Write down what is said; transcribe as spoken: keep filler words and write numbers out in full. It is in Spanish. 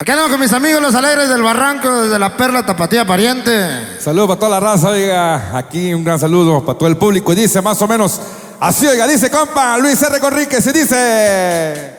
Acá andamos con mis amigos los alegres del Barranco, desde la Perla Tapatía Pariente. Saludos para toda la raza, oiga. Aquí un gran saludo para todo el público. Y dice más o menos así, oiga, dice compa Luis R. Conríquez y dice...